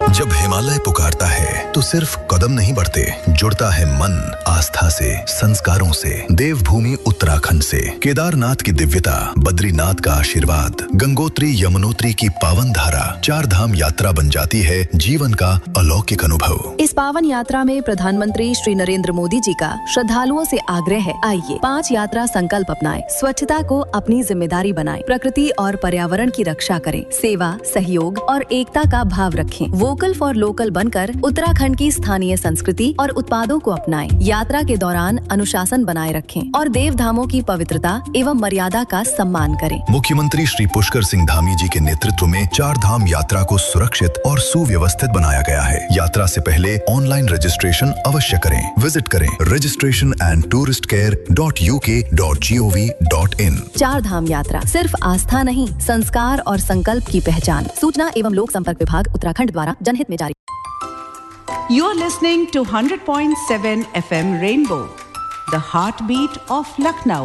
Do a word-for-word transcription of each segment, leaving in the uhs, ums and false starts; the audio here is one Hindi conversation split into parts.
जब हिमालय पुकारता है तो सिर्फ कदम नहीं बढ़ते, जुड़ता है मन आस्था से, संस्कारों से। देवभूमि उत्तराखंड से केदारनाथ की दिव्यता, बद्रीनाथ का आशीर्वाद, गंगोत्री यमुनोत्री की पावन धारा, चार धाम यात्रा बन जाती है जीवन का अलौकिक अनुभव। इस पावन यात्रा में प्रधानमंत्री श्री नरेंद्र मोदी जी का श्रद्धालुओं से आग्रह है, आइए पांच यात्रा संकल्प अपनाएं, स्वच्छता को अपनी जिम्मेदारी बनाएं, प्रकृति और पर्यावरण की रक्षा करें, सेवा, सहयोग और एकता का भाव रखें, वोकल फॉर लोकल बनकर उत्तराखंड की स्थानीय संस्कृति और उत्पादों को अपनाएं, यात्रा के दौरान अनुशासन बनाए रखें और देव धामों की पवित्रता एवं मर्यादा का सम्मान करें। मुख्यमंत्री श्री पुष्कर सिंह धामी जी के नेतृत्व में चार धाम यात्रा को सुरक्षित और सुव्यवस्थित बनाया गया है। यात्रा से पहले ऑनलाइन रजिस्ट्रेशन अवश्य करें। विजिट करें registration and tourist care dot U के dot G O V dot in. चार धाम यात्रा सिर्फ आस्था नहीं, संस्कार और संकल्प की पहचान। सूचना एवं लोक संपर्क विभाग उत्तराखंड द्वारा जनहित में जारी। You are listening to one hundred point seven F M Rainbow, the heartbeat of Lucknow.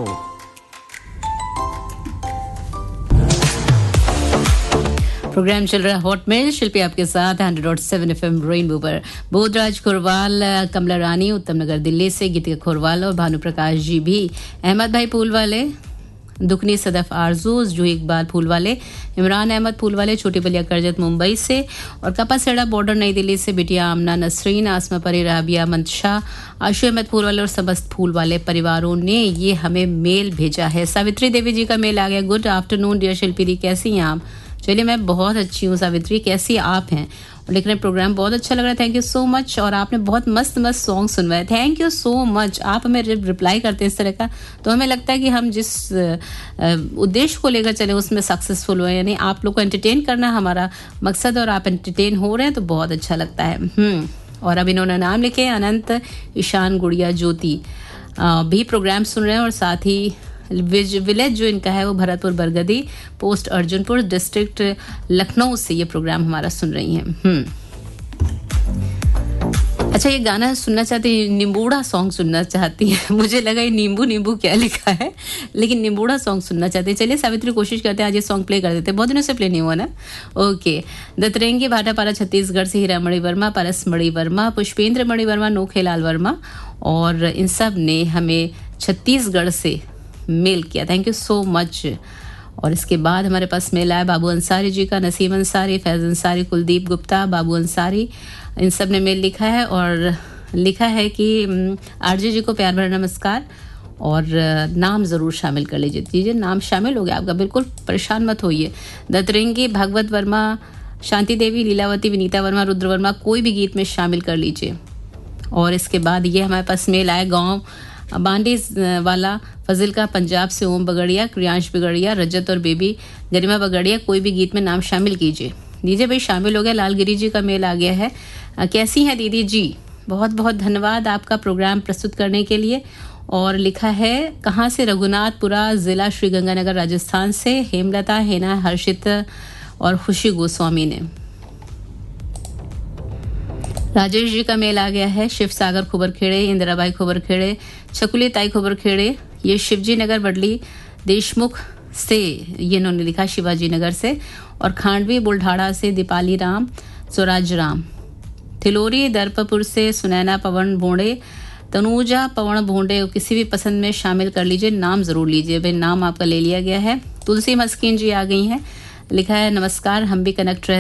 Programme चल रहा है हॉट मेल, शिल्पी आपके साथ one hundred point seven F M rainbow पर। बोधराज खोरवाल, कमला रानी उत्तम नगर दिल्ली से, गीतिका खोरवाल और भानु प्रकाश जी भी, अहमद भाई फूल वाले, दुखनी सदफ आरजू, जूही इकबाल फूल वाले, इमरान अहमद फूल वाले, छोटी बलिया करजत मुंबई से और कपासेड़ा बॉर्डर नई दिल्ली से बिटिया आमना नसरीन, आसमा परी, राबिया मंतशा, आशु अहमद फूल वाले और समस्त फूल वाले परिवारों ने ये हमें मेल भेजा है। सावित्री देवी जी का मेल आ गया। गुड आफ्टरनून डियर शिल्पी दी, कैसी हैं आप? चलिए, मैं बहुत अच्छी हूँ सावित्री, कैसी आप हैं? और लिख रहे प्रोग्राम बहुत अच्छा लग रहा है, थैंक यू सो मच। और आपने बहुत मस्त मस्त song सुनवाए, thank you so much. आप हमें रिप्लाई करते हैं इस तरह का तो हमें लगता है कि हम जिस उद्देश्य को लेकर चले उसमें सक्सेसफुल हुए, यानी आप लोग को एंटरटेन करना हमारा मकसद और आप एंटरटेन हो रहे हैं तो बहुत अच्छा लगता है। हम्म और अब इन्होंने नाम लिखे अनंत, ईशान, गुड़िया, ज्योति भी प्रोग्राम सुन रहे हैं और साथ ही विलेज जो इनका है वो भरतपुर बरगदी, पोस्ट अर्जुनपुर, डिस्ट्रिक्ट लखनऊ से ये प्रोग्राम हमारा सुन रही हैं। हम्म अच्छा, ये गाना सुनना चाहती है, निम्बूड़ा सॉन्ग सुनना चाहती है। मुझे लगा ये नींबू नींबू क्या लिखा है, लेकिन निम्बूड़ा सॉन्ग सुनना चाहती है। चलिए सावित्री, कोशिश करते हैं आज ये सॉन्ग प्ले कर देते हैं, बहुत दिनों से प्ले नहीं हुआ ना। ओके, दतरंगी भाटापारा छत्तीसगढ़ से हीरा मणि वर्मा, परस मणि वर्मा, पुष्पेंद्र मणि वर्मा, नोखेलाल वर्मा और इन सब ने हमें छत्तीसगढ़ से मेल किया, थैंक यू सो मच। और इसके बाद हमारे पास मेल आया बाबू अंसारी जी का, नसीम अंसारी, फैज़ अंसारी, कुलदीप गुप्ता, बाबू अंसारी, इन सब ने मेल लिखा है और लिखा है कि आरजे जी को प्यार भरा नमस्कार और नाम ज़रूर शामिल कर लीजिए। दीजिए, नाम शामिल हो गया आपका, बिल्कुल परेशान मत होइए। दतरंगी, भागवत वर्मा, शांति देवी, लीलावती, विनीता वर्मा, रुद्र वर्मा, कोई भी गीत में शामिल कर लीजिए। और इसके बाद ये हमारे पास मेल आया गाँव बांडी वाला फजिल का, पंजाब से ओम बगड़िया, क्रियांश बगड़िया, रजत और बेबी गरिमा बगड़िया, कोई भी गीत में नाम शामिल कीजिए। दीजिए भाई, शामिल हो गया। लालगिरी जी का मेल आ गया है, कैसी हैं दीदी जी, बहुत बहुत धन्यवाद आपका प्रोग्राम प्रस्तुत करने के लिए। और लिखा है कहाँ से, रघुनाथपुरा जिला श्रीगंगानगर राजस्थान से, हेमलता, हेना, हर्षित और खुशी गोस्वामी ने। राजेश जी का मेल आ गया है, शिव सागर खोबरखेड़े, इंदिराबाई खोबरखेड़े, छकुली ताई खोबरखेड़े, ये शिवजी नगर बडली देशमुख से ये इन्होंने लिखा, शिवाजी नगर से, और खांडवी बुल्ढाड़ा से दीपाली राम, स्वराज राम, थिलोरी दर्पपुर से सुनैना पवन भोंडे, तनुजा पवन भोंडे, किसी भी पसंद में शामिल कर लीजिए, नाम जरूर लीजिए भाई, नाम आपका ले लिया गया है। तुलसी मस्किन जी आ गई हैं, लिखा है नमस्कार, हम भी कनेक्ट रह